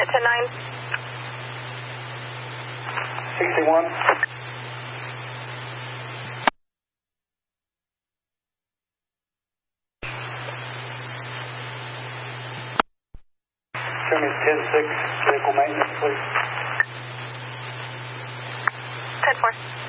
10-9. 61. Show me 10-6, vehicle maintenance, please. 10-4.